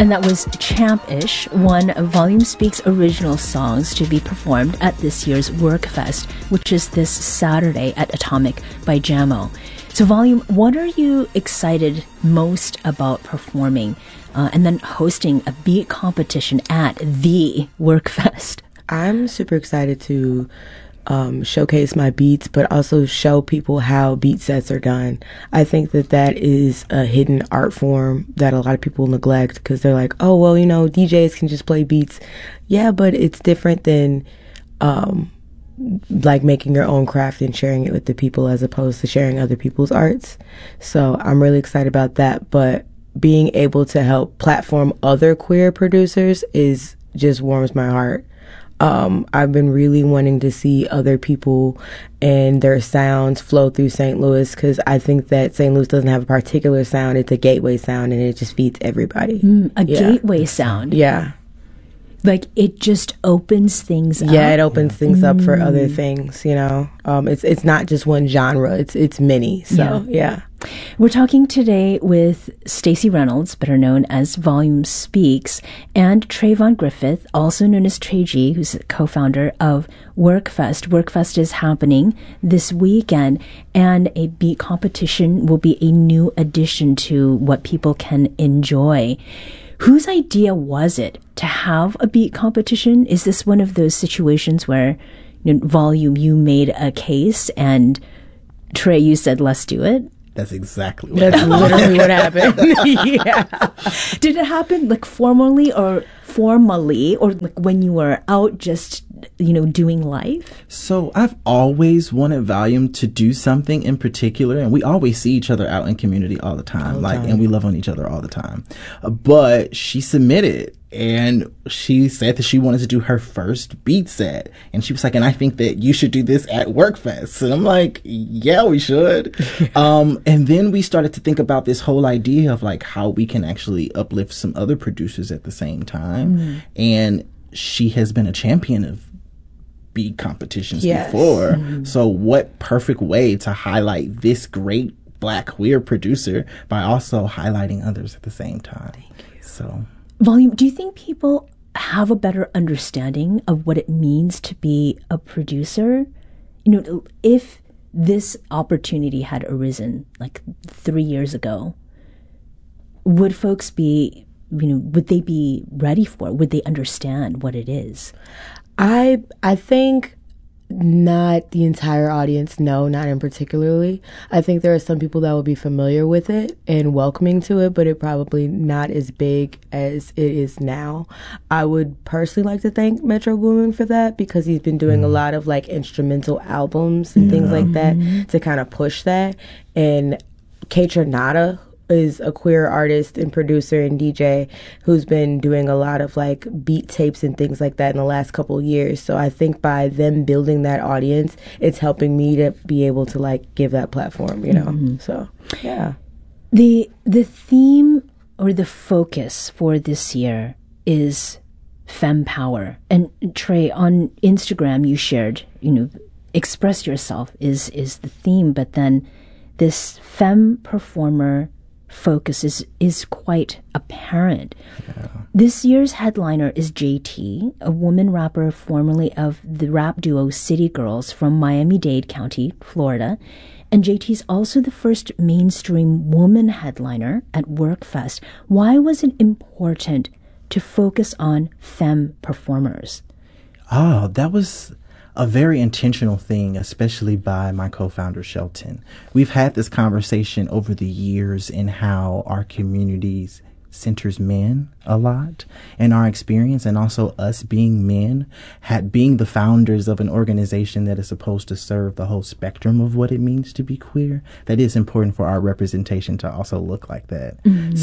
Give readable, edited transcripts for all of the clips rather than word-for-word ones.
And that was Champ-ish, one of Volume Speak's original songs to be performed at this year's WorkFest, which is this Saturday at Atomic by Jamo. So Volume, what are you excited most about performing and then hosting a beat competition at the WorkFest? I'm super excited to showcase my beats, but also show people how beat sets are done. I think that is a hidden art form that a lot of people neglect because they're like, oh, well, DJs can just play beats. Yeah, but it's different than like making your own craft and sharing it with the people as opposed to sharing other people's arts. So I'm really excited about that. But being able to help platform other queer producers just warms my heart. I've been really wanting to see other people and their sounds flow through St. Louis because I think that St. Louis doesn't have a particular sound. It's a gateway sound and it just feeds everybody. Gateway sound? Yeah. Like it just opens things up? Yeah, it opens things up for other things, It's not just one genre. It's many. So, yeah. We're talking today with Stacey Reynolds, better known as Volume Speaks, and Trayvon Griffith, also known as Trey G, who's the co-founder of WorkFest. WorkFest is happening this weekend, and a beat competition will be a new addition to what people can enjoy. Whose idea was it to have a beat competition? Is this one of those situations where, Volume, you made a case, and Trey, you said, let's do it? That's exactly what happened. That's literally what happened. Yeah. Did it happen like formally or like when you were out just, doing life? So I've always wanted Volume to do something in particular, and we always see each other out in community all the time, and we love on each other all the time. But she submitted, and she said that she wanted to do her first beat set, and she was like, and I think that you should do this at WorkFest. And I'm like, yeah, we should. And then we started to think about this whole idea of like how we can actually uplift some other producers at the same time. And she has been a champion of beat competitions before. So what perfect way to highlight this great Black queer producer by also highlighting others at the same time. Thank you. So Volume, do you think people have a better understanding of what it means to be a producer? If this opportunity had arisen like 3 years ago, would folks be, would they be ready for it? Would they understand what it is? I think not the entire audience, no, not in particularly. I think there are some people that will be familiar with it and welcoming to it, but it probably not as big as it is now. I would personally like to thank Metro Boomin for that because he's been doing a lot of like instrumental albums and things like that to kind of push that. And Kaytranada is a queer artist and producer and DJ who's been doing a lot of like beat tapes and things like that in the last couple of years. So I think by them building that audience, it's helping me to be able to like give that platform, So, yeah. The theme or the focus for this year is femme power. And Trey, on Instagram, you shared, express yourself is the theme, but then this femme performer focus is quite apparent. Yeah. This year's headliner is JT, a woman rapper formerly of the rap duo City Girls from Miami-Dade County, Florida. And JT's also the first mainstream woman headliner at WorkFest. Why was it important to focus on femme performers? That was a very intentional thing, especially by my co-founder, Shelton. We've had this conversation over the years in how our communities centers men a lot in our experience, and also us being men, being the founders of an organization that is supposed to serve the whole spectrum of what it means to be queer, that is important for our representation to also look like that.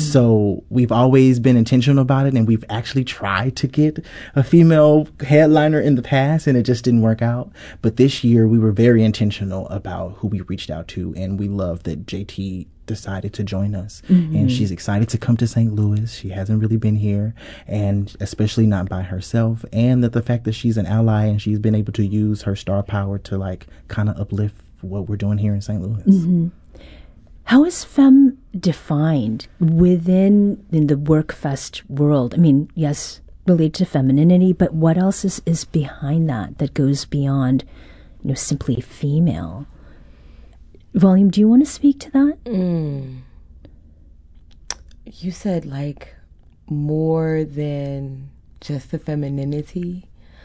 So we've always been intentional about it, and we've actually tried to get a female headliner in the past, and it just didn't work out. But this year we were very intentional about who we reached out to, and we love that JT decided to join us, and she's excited to come to St. Louis. She hasn't really been here, and especially not by herself, and that the fact that she's an ally and she's been able to use her star power to like kind of uplift what we're doing here in St. Louis. How is femme defined within in the WorkFest world? I mean, yes, related to femininity, but what else is behind that goes beyond, simply female? Volume, do you want to speak to that? You said like more than just the femininity.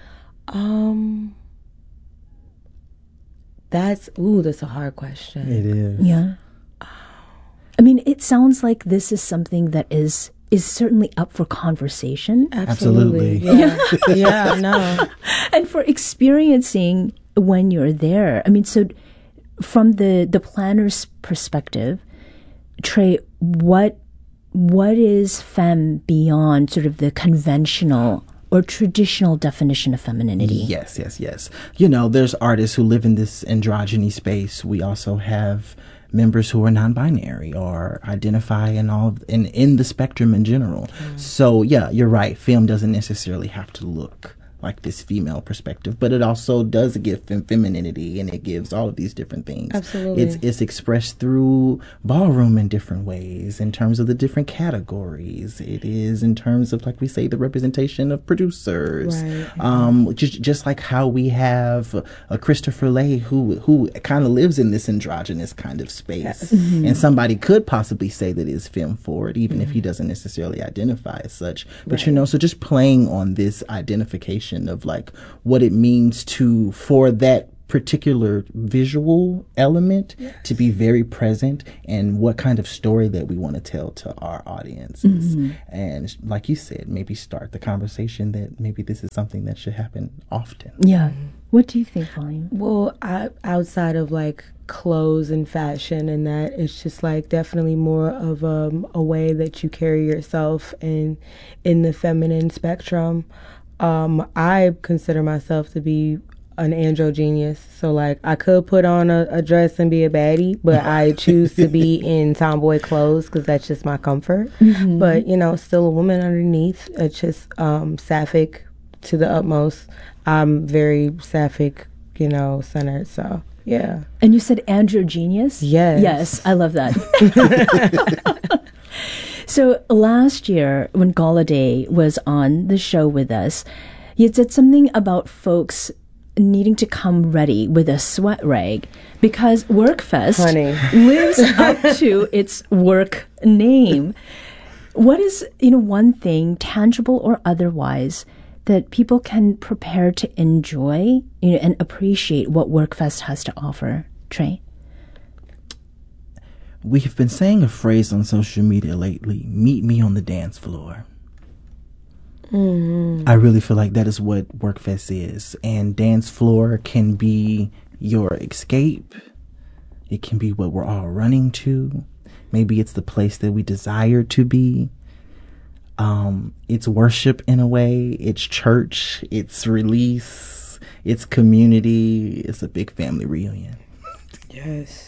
That's a hard question. It is. Yeah. I mean, it sounds like this is something that is certainly up for conversation. Absolutely. Yeah. Yeah, no. And for experiencing when you're there. I mean, so from the planner's perspective, Trey, what is femme beyond sort of the conventional or traditional definition of femininity? Yes. There's artists who live in this androgyny space. We also have members who are non-binary or identify in the spectrum in general. So yeah, you're right. Film doesn't necessarily have to look like this female perspective, but it also does give femininity, and it gives all of these different things. Absolutely. It's expressed through ballroom in different ways, in terms of the different categories. It is in terms of, like we say, the representation of producers. Right. Just like how we have a Christopher Lay who kind of lives in this androgynous kind of space. Yes. And somebody could possibly say that is femme forward, even if he doesn't necessarily identify as such. But so just playing on this identification of like what it means for that particular visual element to be very present, and what kind of story that we want to tell to our audiences. And like you said, maybe start the conversation that maybe this is something that should happen often. Yeah. What do you think, Volume? Well, outside of like clothes and fashion and that, it's just like definitely more of a way that you carry yourself in the feminine spectrum. I consider myself to be an androgynous, so like I could put on a dress and be a baddie, but I choose to be in tomboy clothes because that's just my comfort. But still a woman underneath. It's just sapphic to the utmost. I'm very sapphic, centered. So yeah. And you said androgynous? Yes, I love that. So last year, when Galladay was on the show with us, he had said something about folks needing to come ready with a sweat rag because WorkFest lives up to its work name. What is, one thing, tangible or otherwise, that people can prepare to enjoy, and appreciate what WorkFest has to offer? Trey? We have been saying a phrase on social media lately: meet me on the dance floor. I really feel like that is what WorkFest is. And dance floor can be your escape. It can be what we're all running to. Maybe it's the place that we desire to be. It's worship in a way. It's church. It's release. It's community. It's a big family reunion. Yes.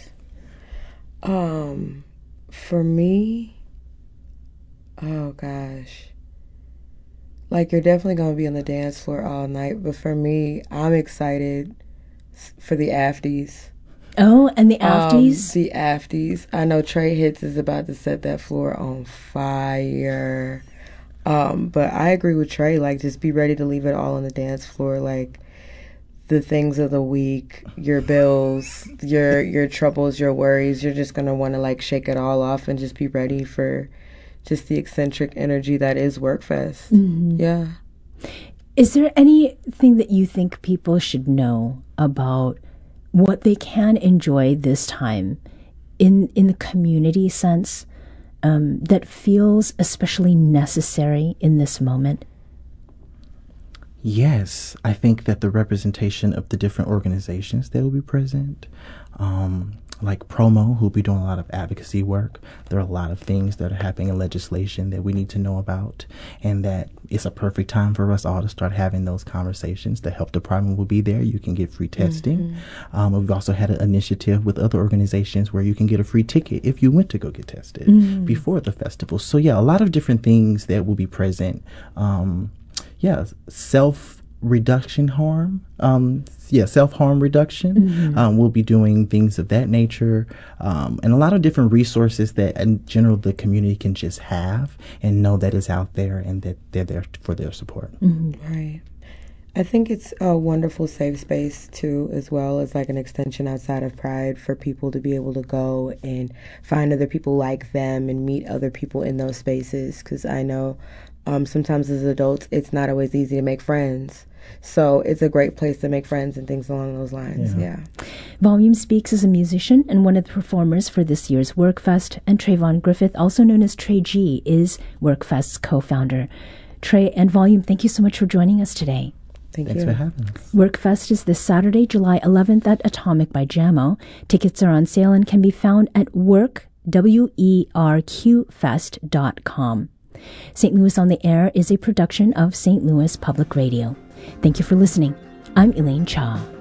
For me, oh gosh. Like, you're definitely going to be on the dance floor all night, but for me, I'm excited for the afties. Oh, and the afties? The afties. I know Trey Hits is about to set that floor on fire. But I agree with Trey. Like, just be ready to leave it all on the dance floor. Like, the things of the week, your bills, your troubles, your worries, you're just going to want to, like, shake it all off and just be ready for just the eccentric energy that is WorkFest. Yeah. Is there anything that you think people should know about what they can enjoy this time in the community sense that feels especially necessary in this moment? Yes, I think that the representation of the different organizations that will be present, like Promo, who'll be doing a lot of advocacy work. There are a lot of things that are happening in legislation that we need to know about, and that it's a perfect time for us all to start having those conversations. The health department will be there. You can get free testing. We've also had an initiative with other organizations where you can get a free ticket if you went to go get tested before the festival. So yeah, a lot of different things that will be present. Self reduction harm. Self-harm reduction. We'll be doing things of that nature, and a lot of different resources that in general the community can just have and know that is out there and that they're there for their support. Right. I think it's a wonderful safe space too, as well as like an extension outside of Pride for people to be able to go and find other people like them and meet other people in those spaces. Because I know sometimes as adults, it's not always easy to make friends. So it's a great place to make friends and things along those lines. Yeah. Volume speaks as a musician and one of the performers for this year's WorkFest, and Trayvon Griffith, also known as Trey G, is WorkFest's co-founder. Trey and Volume, thank you so much for joining us today. Thanks for having us. WorkFest is this Saturday, July 11th at Atomic by Jammo. Tickets are on sale and can be found at WERQFest.com. St. Louis on the Air is a production of St. Louis Public Radio. Thank you for listening. I'm Elaine Cha.